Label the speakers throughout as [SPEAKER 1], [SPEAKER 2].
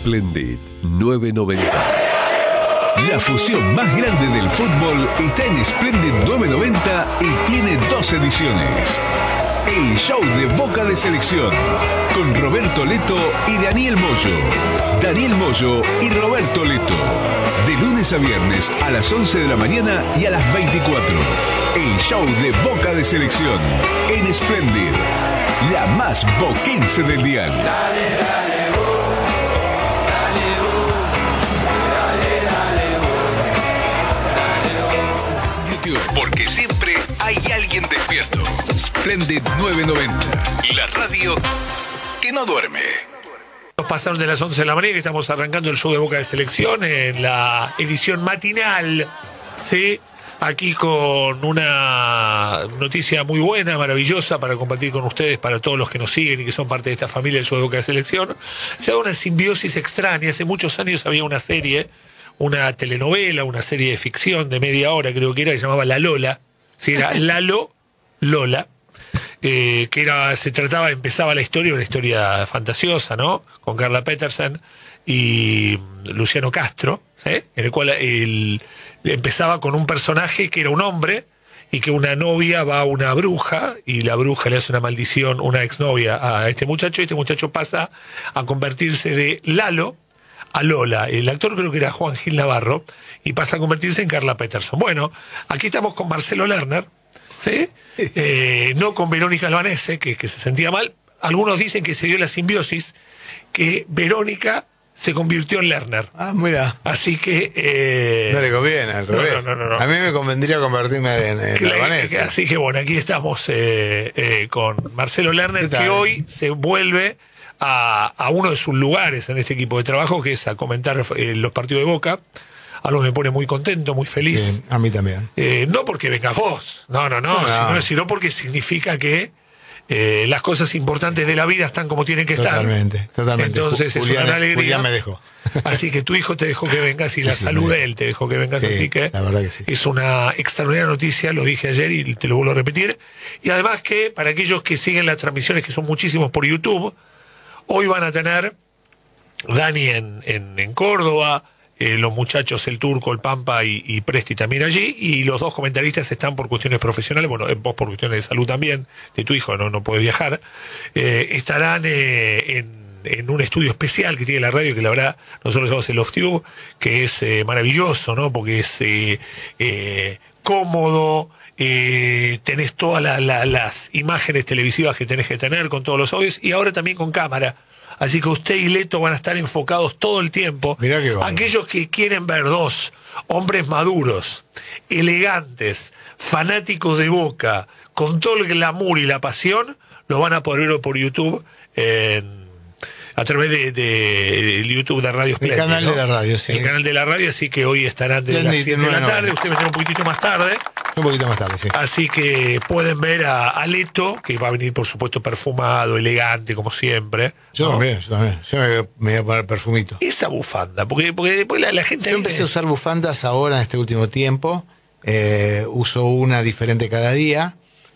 [SPEAKER 1] Splendid 990.
[SPEAKER 2] La fusión más grande del fútbol está en Splendid 990 y tiene 2 ediciones. El show de Boca de Selección, con Roberto Leto y Daniel Moyo. Daniel Moyo y Roberto Leto. De lunes a viernes a las 11 de la mañana y a las 24. El show de Boca de Selección en Splendid, la más boquense del dial. Porque siempre hay alguien despierto. Splendid 990, la radio que no duerme.
[SPEAKER 3] Nos pasaron de las 11 de la mañana y estamos arrancando el show de Boca de Selección en la edición matinal, ¿sí? Aquí con una noticia muy buena, maravillosa para compartir con ustedes, para todos los que nos siguen y que son parte de esta familia del show de Boca de Selección. Se da una simbiosis extraña. Hace muchos años había una serie, una telenovela, una serie de ficción de media hora, creo que era, que se llamaba La Lola. Sí, era Lalo, Lola. Que era, empezaba la historia, una historia fantasiosa, ¿no? Con Carla Peterson y Luciano Castro, ¿sí? En el cual empezaba con un personaje que era un hombre y que una novia va a una bruja y la bruja le hace una maldición, una exnovia a este muchacho, y este muchacho pasa a convertirse de Lalo a Lola. El actor creo que era Juan Gil Navarro y pasa a convertirse en Carla Peterson. Bueno, aquí estamos con Marcelo Lerner, ¿sí? No con Verónica Albanese, que se sentía mal. Algunos dicen que se dio la simbiosis, que Verónica se convirtió en Lerner.
[SPEAKER 4] Ah, mira.
[SPEAKER 3] Así que...
[SPEAKER 4] no le conviene, al revés.
[SPEAKER 3] No.
[SPEAKER 4] A mí me convendría convertirme en Albanese.
[SPEAKER 3] Así que bueno, aquí estamos con Marcelo Lerner, que hoy se vuelve a uno de sus lugares en este equipo de trabajo, que es a comentar los partidos de Boca. Algo me pone muy contento, muy feliz.
[SPEAKER 4] Sí, a mí también.
[SPEAKER 3] No porque vengas vos, no. Sino porque significa que las cosas importantes de la vida están como tienen que estar. Totalmente. Entonces
[SPEAKER 4] Julián,
[SPEAKER 3] es una alegría.
[SPEAKER 4] Julián me dejó.
[SPEAKER 3] Así que tu hijo te dejó que vengas y la salud de él te dejó que vengas, así que
[SPEAKER 4] la verdad que sí.
[SPEAKER 3] Es una extraordinaria noticia, lo dije ayer y te lo vuelvo a repetir. Y además que para aquellos que siguen las transmisiones, que son muchísimos por YouTube, hoy van a tener Dani en Córdoba, los muchachos, el Turco, el Pampa y Presti también allí, y los dos comentaristas están por cuestiones profesionales, bueno, vos por cuestiones de salud también, de tu hijo no puede viajar, estarán en un estudio especial que tiene la radio, que la verdad nosotros llamamos el Off Tube, que es maravilloso, ¿no? Porque es cómodo, tenés todas las imágenes televisivas que tenés que tener con todos los audios, y ahora también con cámara. Así que usted y Leto van a estar enfocados todo el tiempo.
[SPEAKER 4] Mirá que bueno.
[SPEAKER 3] Aquellos que quieren ver dos hombres maduros, elegantes, fanáticos de Boca, con todo el glamour y la pasión, lo van a poder ver por YouTube a través del YouTube de Radio Splendid.
[SPEAKER 4] El canal de la radio, sí.
[SPEAKER 3] El canal de la radio, así que hoy estarán de las 7 de la tarde. Usted va a estar un poquitito más tarde.
[SPEAKER 4] Un poquito más tarde, sí.
[SPEAKER 3] Así que pueden ver a Leto, que va a venir, por supuesto, perfumado, elegante, como siempre.
[SPEAKER 4] Yo también. Yo me voy a poner perfumito.
[SPEAKER 3] Esa bufanda, porque después la gente...
[SPEAKER 4] Yo empecé a usar bufandas ahora en este último tiempo. Uso una diferente cada día.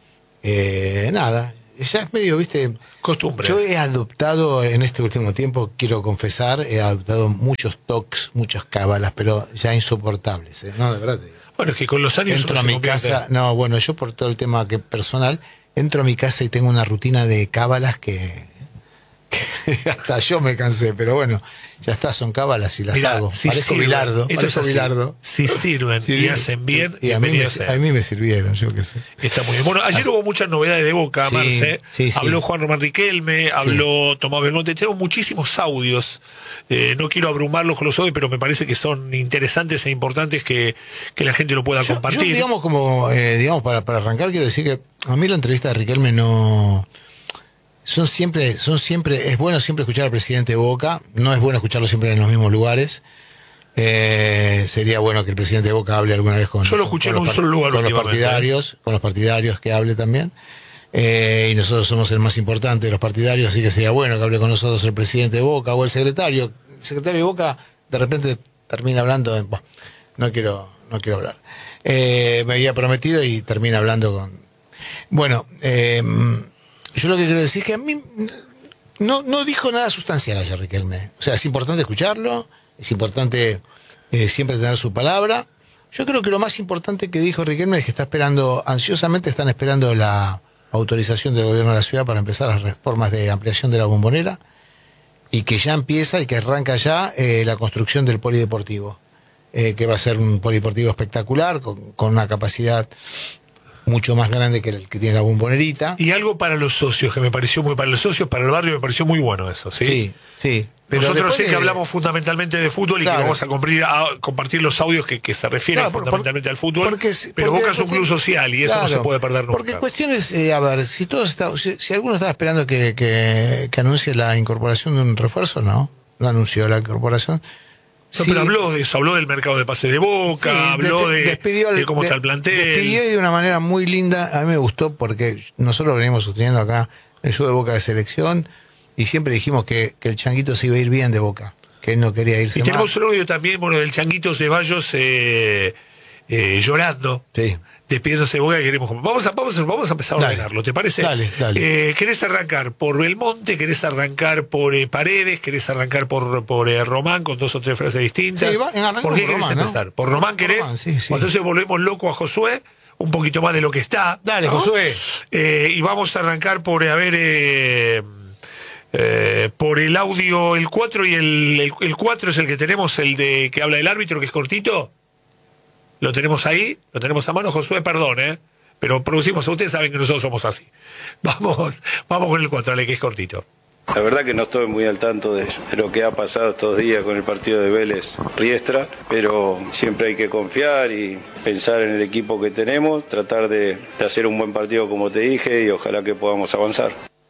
[SPEAKER 4] Nada, ya es medio, viste...
[SPEAKER 3] Costumbre.
[SPEAKER 4] Yo he adoptado en este último tiempo, quiero confesar, he adoptado muchos tocs, muchas cábalas, pero ya insoportables, ¿no? De verdad te digo.
[SPEAKER 3] Bueno, es que con los años
[SPEAKER 4] entro a mi casa, yo por todo el tema personal, entro a mi casa y tengo una rutina de cábalas que hasta yo me cansé, pero bueno, ya está, son cábalas y las hago.
[SPEAKER 3] Si
[SPEAKER 4] parezco Bilardo.
[SPEAKER 3] Si sirven y hacen bien,
[SPEAKER 4] y a mí me sirvieron, yo qué sé.
[SPEAKER 3] Está muy bien. Bueno, ayer hubo muchas novedades de Boca, Marce.
[SPEAKER 4] Sí.
[SPEAKER 3] Habló Juan Román Riquelme, habló Tomás Belmonte. Tenemos muchísimos audios. No quiero abrumarlos con los audios, pero me parece que son interesantes e importantes que la gente lo pueda compartir.
[SPEAKER 4] Yo, digamos, para arrancar, quiero decir que a mí la entrevista de Riquelme no... Son siempre, es bueno siempre escuchar al presidente de Boca, no es bueno escucharlo siempre en los mismos lugares. Sería bueno que el presidente de Boca hable alguna vez con...
[SPEAKER 3] Yo lo escuché en un solo lugar
[SPEAKER 4] con los partidarios que hable también. Y nosotros somos el más importante de los partidarios, así que sería bueno que hable con nosotros el presidente de Boca o el secretario. El secretario de Boca de repente termina hablando, no quiero hablar. Me había prometido y termina hablando con... Bueno, yo lo que quiero decir es que a mí no dijo nada sustancial ayer Riquelme. O sea, es importante escucharlo, es importante siempre tener su palabra. Yo creo que lo más importante que dijo Riquelme es que ansiosamente están esperando la autorización del gobierno de la ciudad para empezar las reformas de ampliación de la Bombonera, y que ya empieza y que arranca ya la construcción del polideportivo, que va a ser un polideportivo espectacular, con una capacidad mucho más grande que el que tiene la Bombonerita.
[SPEAKER 3] Y algo para los socios, que me pareció para los socios, para el barrio me pareció muy bueno eso, ¿sí?
[SPEAKER 4] Sí, sí. Pero
[SPEAKER 3] nosotros sí que hablamos fundamentalmente de fútbol y que vamos a compartir los audios que se refieren fundamentalmente al fútbol, pero Boca es un club social y eso no se puede perder nunca. Porque
[SPEAKER 4] cuestiones, a ver, si alguno estaba esperando que anuncie la incorporación de un refuerzo, no anunció la incorporación.
[SPEAKER 3] No, sí. Pero habló de eso, habló del mercado de pase de Boca, sí, habló de cómo está el plantel.
[SPEAKER 4] Despidió de una manera muy linda, a mí me gustó porque nosotros venimos sosteniendo acá el show de Boca de selección y siempre dijimos que el Changuito se iba a ir bien de Boca, que él no quería irse más.
[SPEAKER 3] Y tenemos un audio también, del Changuito Ceballos llorando.
[SPEAKER 4] Sí.
[SPEAKER 3] Despidiéndose de Boca, que queremos. Vamos a empezar a ordenarlo, ¿te parece?
[SPEAKER 4] Dale.
[SPEAKER 3] ¿Querés arrancar por Belmonte? ¿Querés arrancar por Paredes? ¿Querés arrancar por Román con 2 o 3 frases distintas?
[SPEAKER 4] Sí,
[SPEAKER 3] ¿Por qué querés empezar? ¿No? ¿Por Román querés?
[SPEAKER 4] Román, sí.
[SPEAKER 3] Entonces volvemos loco a Josué, un poquito más de lo que está.
[SPEAKER 4] Dale, ¿no? Josué.
[SPEAKER 3] Y vamos a arrancar por por el audio, el 4 y el 4 es el que tenemos, el de que habla del árbitro, que es cortito. Lo tenemos ahí, lo tenemos a mano, Josué, perdón, pero producimos, ustedes saben que nosotros somos así. Vamos con el 4, que es cortito.
[SPEAKER 5] La verdad que no estoy muy al tanto de lo que ha pasado estos días con el partido de Vélez Riestra, pero siempre hay que confiar y pensar en el equipo que tenemos, tratar de hacer un buen partido como te dije y ojalá que podamos avanzar.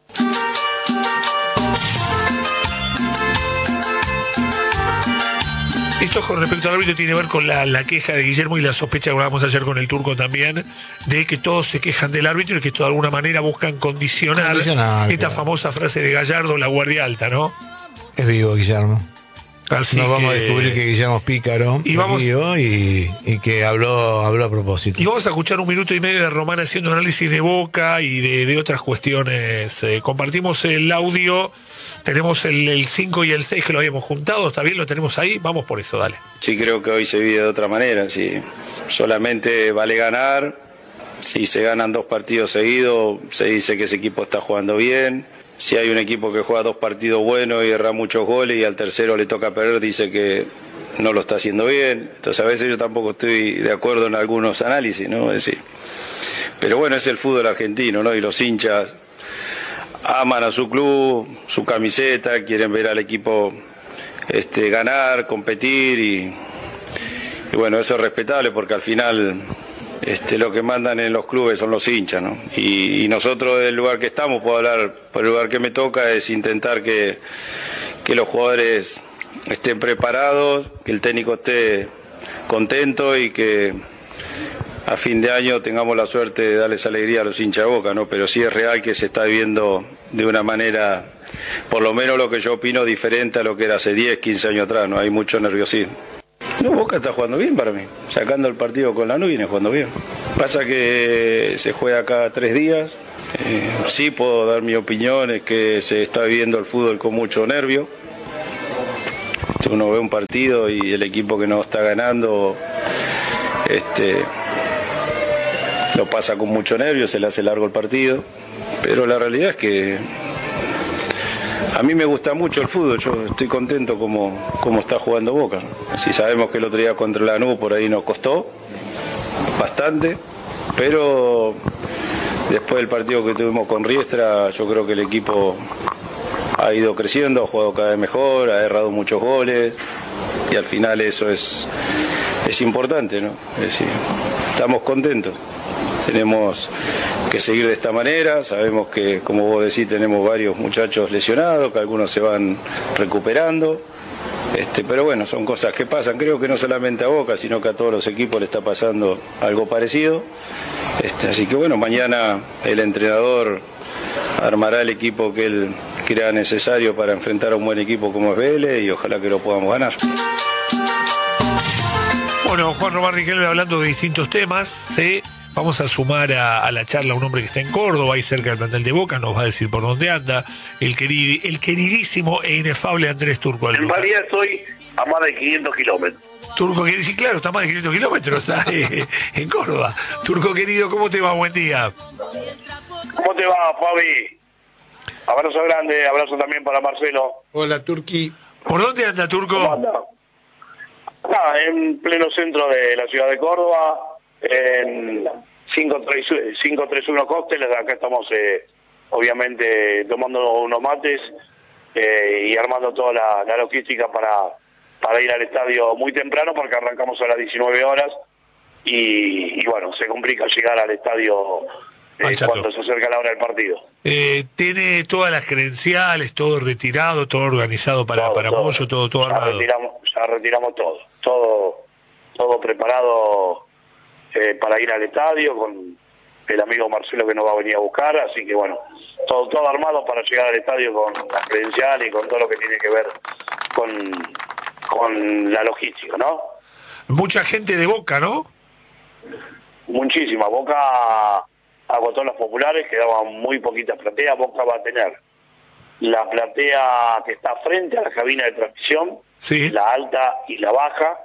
[SPEAKER 3] Esto con respecto al árbitro tiene que ver con la queja de Guillermo y la sospecha que hablábamos ayer con el Turco también, de que todos se quejan del árbitro y que de alguna manera buscan condicionar esta famosa frase de Gallardo, la guardia alta, ¿no?
[SPEAKER 4] Es vivo Guillermo.
[SPEAKER 3] Así
[SPEAKER 4] Nos vamos a descubrir que Guillermo es pícaro y que habló a propósito.
[SPEAKER 3] Y vamos a escuchar 1 minuto y medio de Román haciendo análisis de Boca y de otras cuestiones. Compartimos el audio. Tenemos el 5 y el 6 que lo habíamos juntado, ¿está bien? Lo tenemos ahí, vamos por eso, dale.
[SPEAKER 5] Sí, creo que hoy se vive de otra manera, sí. Solamente vale ganar, si se ganan 2 partidos seguidos, se dice que ese equipo está jugando bien. Si hay un equipo que juega 2 partidos buenos y erra muchos goles y al tercero le toca perder, dice que no lo está haciendo bien. Entonces a veces yo tampoco estoy de acuerdo en algunos análisis, ¿no? Es decir, pero bueno, es el fútbol argentino, ¿no? Y los hinchas aman a su club, su camiseta, quieren ver al equipo ganar, competir y bueno, eso es respetable porque al final lo que mandan en los clubes son los hinchas, ¿no? Y nosotros del lugar que estamos, puedo hablar por el lugar que me toca, es intentar que los jugadores estén preparados, que el técnico esté contento y que a fin de año tengamos la suerte de darles alegría a los hinchas de Boca, ¿no? Pero sí es real que se está viendo de una manera, por lo menos lo que yo opino, diferente a lo que era hace 10, 15 años atrás, ¿no? Hay mucho nerviosismo. No, Boca está jugando bien para mí, sacando el partido con Lanús viene jugando bien. Pasa que se juega cada 3 días, sí puedo dar mi opinión, es que se está viviendo el fútbol con mucho nervio. Uno ve un partido y el equipo que no está ganando, lo pasa con mucho nervio, se le hace largo el partido, pero la realidad es que a mí me gusta mucho el fútbol, yo estoy contento como está jugando Boca. Si sabemos que el otro día contra Lanús por ahí nos costó bastante, pero después del partido que tuvimos con Riestra, yo creo que el equipo ha ido creciendo, ha jugado cada vez mejor, ha errado muchos goles y al final eso es importante, ¿no? Es decir, estamos contentos. Tenemos que seguir de esta manera, sabemos que, como vos decís, tenemos varios muchachos lesionados, que algunos se van recuperando, pero bueno, son cosas que pasan, creo que no solamente a Boca, sino que a todos los equipos le está pasando algo parecido, así que bueno, mañana el entrenador armará el equipo que él crea necesario para enfrentar a un buen equipo como es Vélez y ojalá que lo podamos ganar.
[SPEAKER 3] Bueno, Juan Román Riquelme hablando de distintos temas, ¿sí? Vamos a sumar a la charla a un hombre que está en Córdoba, ahí cerca del plantel de Boca, nos va a decir por dónde anda, el queridísimo e inefable Andrés Turco.
[SPEAKER 6] En realidad estoy a más de 500 kilómetros.
[SPEAKER 3] Turco querido, sí, claro, está a más de 500 kilómetros, está en Córdoba. Turco querido, ¿cómo te va? Buen día.
[SPEAKER 6] ¿Cómo te va, Fabi? Abrazo grande, abrazo también para Marcelo.
[SPEAKER 4] Hola, Turqui.
[SPEAKER 3] ¿Por dónde anda, Turco?
[SPEAKER 6] ¿Cómo anda? En pleno centro de la ciudad de Córdoba, en 531 Cócteles. Acá estamos, obviamente, tomando unos mates y armando toda la logística para ir al estadio muy temprano, porque arrancamos a las 19 horas y bueno, se complica llegar al estadio cuando se acerca la hora del partido.
[SPEAKER 3] Tiene todas las credenciales, todo retirado, todo organizado para Moyo, todo armado.
[SPEAKER 6] Ya retiramos todo preparado para ir al estadio, con el amigo Marcelo que nos va a venir a buscar, así que bueno, todo armado para llegar al estadio con las credenciales y con todo lo que tiene que ver con la logística, ¿no?
[SPEAKER 3] Mucha gente de Boca, ¿no?
[SPEAKER 6] Muchísima. Boca agotó las populares, quedaban muy poquitas plateas. Boca va a tener la platea que está frente a la cabina de transmisión,
[SPEAKER 3] sí,
[SPEAKER 6] la alta y la baja,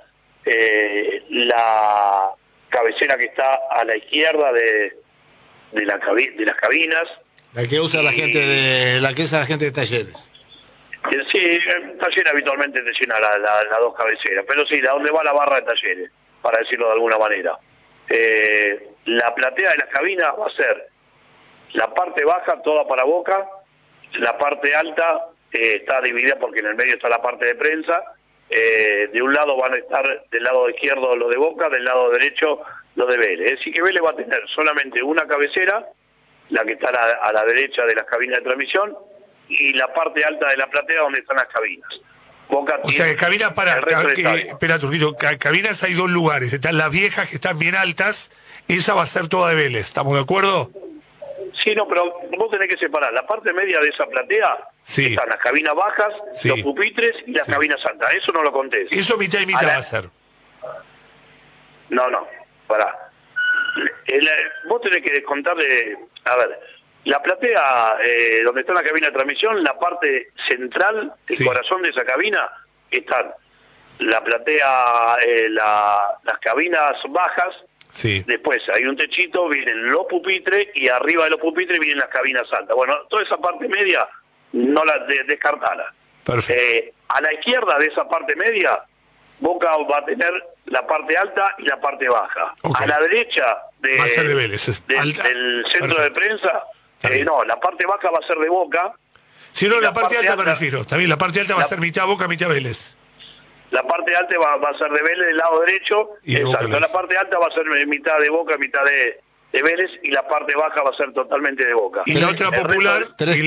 [SPEAKER 6] la cabecera que está a la izquierda de las cabinas.
[SPEAKER 4] La que usa la gente de Talleres.
[SPEAKER 6] Sí, Talleres habitualmente te llena las dos cabeceras, pero sí, la donde va la barra de Talleres, para decirlo de alguna manera. La platea de las cabinas va a ser la parte baja toda para Boca, la parte alta está dividida porque en el medio está la parte de prensa. De un lado van a estar del lado izquierdo los de Boca, del lado derecho los de Vélez. Es decir, que Vélez va a tener solamente una cabecera, la que está a la derecha de las cabinas de transmisión, y la parte alta de la platea donde están las cabinas. Boca
[SPEAKER 3] o sea, que cabinas espera, Turquito, cabinas hay dos lugares, están las viejas que están bien altas, esa va a ser toda de Vélez, ¿estamos de acuerdo?
[SPEAKER 6] Sí, no, pero vos tenés que separar la parte media de esa platea,
[SPEAKER 3] sí,
[SPEAKER 6] están las cabinas bajas,
[SPEAKER 3] sí,
[SPEAKER 6] los pupitres y las cabinas altas, eso no lo contés.
[SPEAKER 3] Eso mitad y mitad va a ser.
[SPEAKER 6] No, pará. Vos tenés que descontar a ver, la platea donde está la cabina de transmisión, la parte central, el
[SPEAKER 3] sí,
[SPEAKER 6] corazón de esa cabina, están la platea, las cabinas bajas,
[SPEAKER 3] sí,
[SPEAKER 6] después hay un techito, vienen los pupitres y arriba de los pupitres vienen las cabinas altas. Bueno, toda esa parte media no la descartala.
[SPEAKER 3] Perfecto.
[SPEAKER 6] A la izquierda de esa parte media, Boca va a tener la parte alta y la parte baja. Okay. A la derecha
[SPEAKER 3] va a ser de Vélez,
[SPEAKER 6] del centro perfecto de prensa, no, la parte baja va a ser de Boca.
[SPEAKER 3] Si no, la parte alta me refiero. También la parte alta va a ser mitad Boca, mitad Vélez.
[SPEAKER 6] La parte alta va a ser de Vélez del lado derecho.
[SPEAKER 3] Y
[SPEAKER 6] exacto. La parte alta va a ser mitad de Boca, mitad de Vélez, y la parte baja va a ser totalmente de Boca.
[SPEAKER 3] Y la otra popular.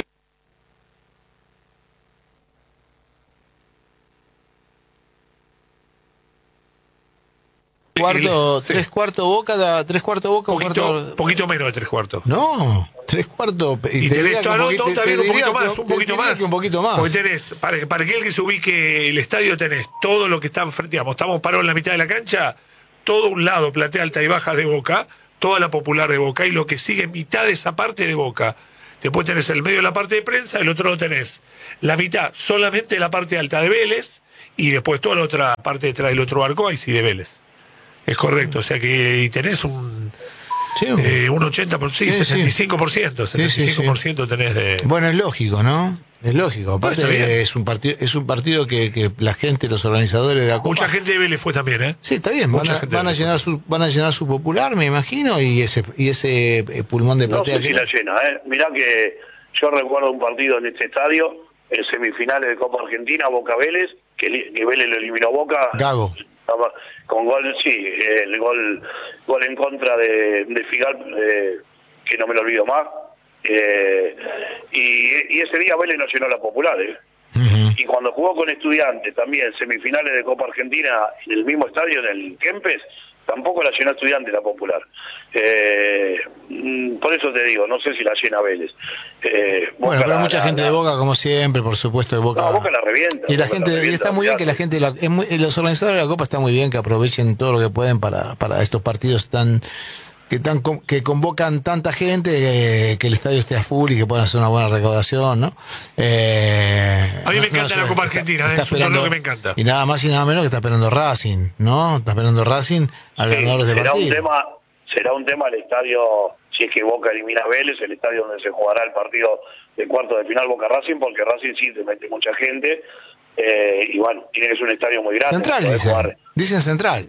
[SPEAKER 4] Tres cuartos Boca,
[SPEAKER 3] poquito menos de tres cuartos.
[SPEAKER 4] No, tres cuartos.
[SPEAKER 3] Y tenés también un poquito más.
[SPEAKER 4] Un poquito más.
[SPEAKER 3] Porque tenés, para aquel que se ubique el estadio, tenés todo lo que está enfrente. Digamos, estamos parados en la mitad de la cancha, todo un lado, platea alta y baja de Boca, toda la popular de Boca, y lo que sigue mitad de esa parte de Boca. Después tenés el medio de la parte de prensa, el otro lo tenés la mitad solamente la parte alta de Vélez, y después toda la otra parte detrás del otro barco, ahí sí de Vélez. Es correcto, o sea que tenés un 80%, sí, 65%, 75% tenés de...
[SPEAKER 4] Bueno, es lógico, ¿no? Es lógico. Aparte es un partido que la gente, los organizadores de la Copa...
[SPEAKER 3] Mucha gente de Vélez fue también, ¿eh?
[SPEAKER 4] Sí, está bien. Van a llenar su popular, me imagino, y ese pulmón de platea.
[SPEAKER 6] No sé si la llena, ¿eh? Mirá que yo recuerdo un partido en este estadio, en semifinales de Copa Argentina, Boca Vélez, que Vélez lo eliminó Boca.
[SPEAKER 4] Gago.
[SPEAKER 6] Con gol, sí, el gol en contra de Figal, que no me lo olvido más. Y ese día Vélez no llenó la popular. Y cuando jugó con Estudiantes también, semifinales de Copa Argentina, en el mismo estadio, en el Kempes, tampoco la llenó Estudiantes la popular. Por eso te digo, no sé si la llena Vélez.
[SPEAKER 4] Bueno, pero mucha gente de Boca, como siempre, por supuesto, de Boca.
[SPEAKER 6] No, Boca la revienta.
[SPEAKER 4] Y la gente, y está muy bien que la gente, los organizadores de la Copa está muy bien que aprovechen todo lo que pueden para estos partidos que convocan tanta gente, que el estadio esté a full y que puedan hacer una buena recaudación, ¿no?
[SPEAKER 3] A mí me encanta la Copa Argentina, es un torneo que me encanta.
[SPEAKER 4] Y nada más y nada menos que está esperando Racing, ¿no? Está esperando Racing al ganador de partido.
[SPEAKER 6] Será un tema el estadio, si es que Boca elimina a Vélez, el estadio donde se jugará el partido de cuarto de final Boca Racing, porque Racing sí te mete mucha gente, y bueno, tiene que ser un estadio muy grande.
[SPEAKER 4] Central, dicen Central.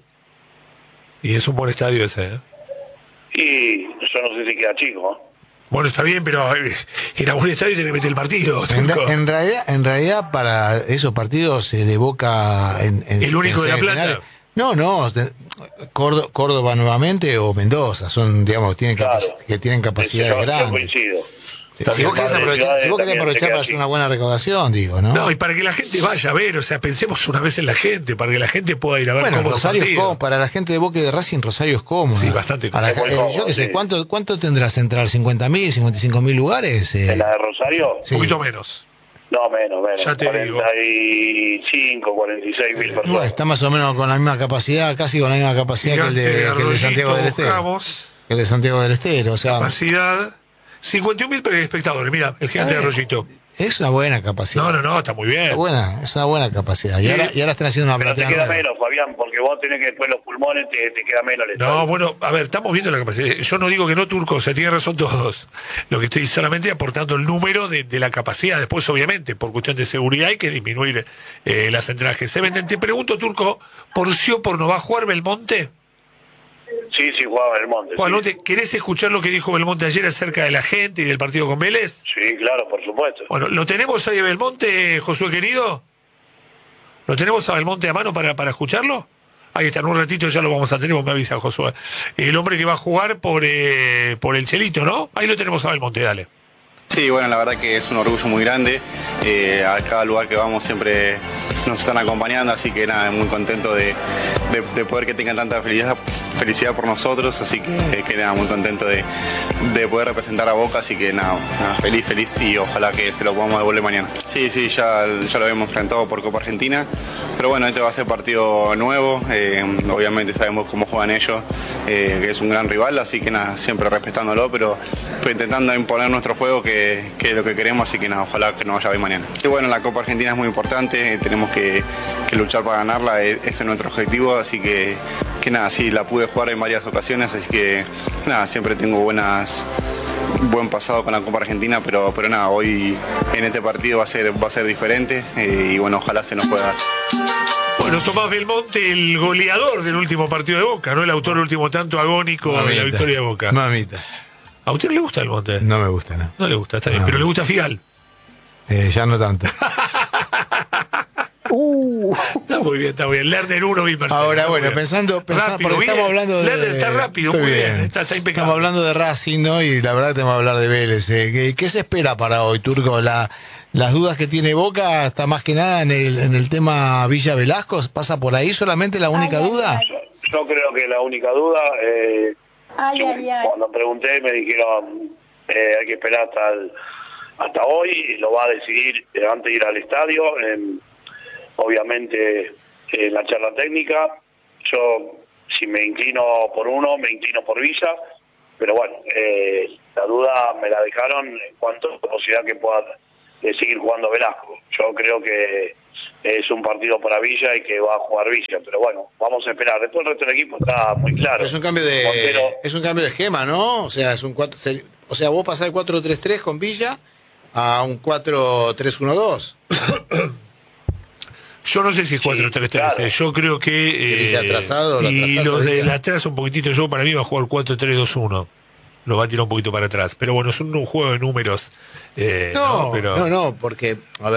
[SPEAKER 3] Y es un buen estadio ese, ¿eh?
[SPEAKER 6] Y yo no sé si queda chico, ¿no?
[SPEAKER 3] Bueno, está bien, pero era un estadio y tiene que meter el partido.
[SPEAKER 4] En realidad para esos partidos de Boca
[SPEAKER 3] el único de La Plata.
[SPEAKER 4] No, Córdoba nuevamente o Mendoza, son, digamos, que tienen capacidades grandes.
[SPEAKER 6] Coincido.
[SPEAKER 4] Si vos querés aprovechar para hacer una buena recaudación, digo, ¿no?
[SPEAKER 3] No, y para que la gente vaya a ver, o sea, pensemos una vez en la gente, para que la gente pueda ir a ver cómo
[SPEAKER 4] Rosario es cómodo, para la gente de Boca y de Racing, Rosario es cómodo.
[SPEAKER 3] Sí, bastante
[SPEAKER 4] cómodo. Yo qué sé, ¿cuánto tendrá Central? ¿50.000, 55.000 lugares?
[SPEAKER 6] ¿En la de Rosario?
[SPEAKER 3] Sí. Un poquito menos.
[SPEAKER 6] No, menos.
[SPEAKER 3] Ya te
[SPEAKER 6] 45, 46 mil personas.
[SPEAKER 4] Bueno, está más o menos con la misma capacidad, casi con la misma capacidad que el de Santiago del Estero. El de Santiago del Estero, o sea.
[SPEAKER 3] Capacidad. 51.000 espectadores, mira, el Gigante de Arroyito.
[SPEAKER 4] Es una buena capacidad.
[SPEAKER 3] No, está muy bien.
[SPEAKER 4] Es una buena capacidad. Y ahora están haciendo una platea.
[SPEAKER 6] Pero te queda menos, Fabián, porque vos tenés que después los pulmones te queda menos el estadio.
[SPEAKER 3] No, bueno, a ver, estamos viendo la capacidad. Yo no digo que no, Turco, o sea, tienen razón todos. Lo que estoy solamente aportando el número de la capacidad. Después, obviamente, por cuestión de seguridad hay que disminuir las entradas que se venden. Te pregunto, Turco, ¿por sí o por no va a jugar Belmonte?
[SPEAKER 6] Sí, jugaba Belmonte.
[SPEAKER 3] Juan,
[SPEAKER 6] sí.
[SPEAKER 3] ¿Querés escuchar lo que dijo Belmonte ayer acerca de la gente y del partido con Vélez?
[SPEAKER 6] Sí, claro, por supuesto.
[SPEAKER 3] Bueno, ¿lo tenemos ahí a Belmonte, Josué querido? ¿Lo tenemos a Belmonte a mano para escucharlo? Ahí está, en un ratito ya lo vamos a tener, vos me avisa, Josué. El hombre que va a jugar por el Chelito, ¿no? Ahí lo tenemos a Belmonte, dale.
[SPEAKER 7] Sí, bueno, la verdad que es un orgullo muy grande. A cada lugar que vamos siempre nos están acompañando, así que nada, muy contento de poder que tengan tanta felicidad por nosotros, así que nada, muy contento de poder representar a Boca, así que nada, feliz y ojalá que se lo podamos devolver mañana. Sí, ya lo habíamos enfrentado por Copa Argentina, pero bueno, este va a ser partido nuevo, obviamente sabemos cómo juegan ellos, que es un gran rival, así que nada, siempre respetándolo, pero intentando imponer nuestro juego, que es lo que queremos, así que nada, ojalá que nos vaya bien mañana. Y bueno, la Copa Argentina es muy importante, tenemos que luchar para ganarla, ese es nuestro objetivo, así que nada, sí, la pude jugar en varias ocasiones, así que nada, siempre tengo buen pasado con la Copa Argentina, pero nada, hoy en este partido va a ser diferente, y bueno, ojalá se nos pueda dar.
[SPEAKER 3] Bueno, Tomás Belmonte, el goleador del último partido de Boca, ¿no? El autor del último tanto agónico de la victoria de Boca.
[SPEAKER 4] Mamita.
[SPEAKER 3] ¿A usted no le gusta Belmonte?
[SPEAKER 4] No me gusta, no.
[SPEAKER 3] No le gusta, está bien, pero le gusta Figal.
[SPEAKER 4] Ya no tanto.
[SPEAKER 3] Está muy bien. Lerner 1, Marcelo.
[SPEAKER 4] Ahora, bueno, pensando
[SPEAKER 3] rápido,
[SPEAKER 4] porque estamos hablando de.
[SPEAKER 3] Lerner está rápido, muy bien. Está impecable.
[SPEAKER 4] Estamos hablando de Racing, ¿no? Y la verdad que tenemos que hablar de Vélez. ¿Qué se espera para hoy, Turco? Las dudas que tiene Boca está más que nada en el tema Villa Velasco. ¿Pasa por ahí solamente la única duda?
[SPEAKER 6] Yo creo que la única duda. Cuando pregunté me dijeron hay que esperar hasta hoy, y lo va a decidir antes de ir al estadio. Obviamente en la charla técnica, yo si me inclino por uno, me inclino por Villa, pero bueno, la duda me la dejaron en cuanto a la posibilidad que pueda seguir jugando Velasco. Yo creo que es un partido para Villa y que va a jugar Villa, pero bueno, vamos a esperar. Después el resto del equipo está muy claro.
[SPEAKER 4] Es un cambio de esquema, ¿no? O sea, vos pasás de 4-3-3 con Villa a un 4-3-1-2.
[SPEAKER 3] Yo no sé si es 4-3-3, claro. Yo creo que
[SPEAKER 4] atrasado,
[SPEAKER 3] y los de atrás un poquitito, yo para mí va a jugar 4-3-2-1. Lo va a tirar un poquito para atrás. Pero bueno, es un juego de números.
[SPEAKER 4] No, porque a ver,